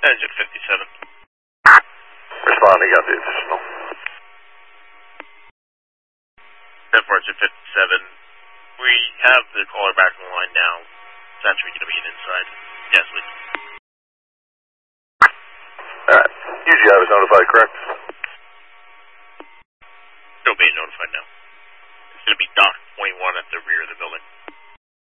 Engine 57. Responding, got the additional. Engine 57. We have the caller back on the line now. It's actually going to be an inside. Yes, please. Alright. UGI was notified, correct? Still being notified now. It's going to be dock 21 at the rear of the building.